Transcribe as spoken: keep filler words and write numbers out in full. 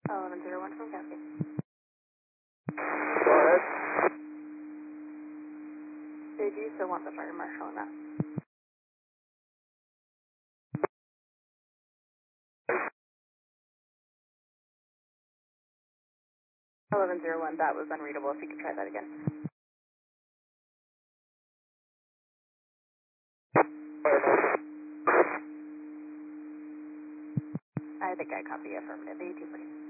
eleven zero one from Cascade. Go ahead. Did you still want the fire marshal on that? eleven zero one, that was unreadable. If you could try that again. Fire marshal. I think I copy affirmative. eighteen forty.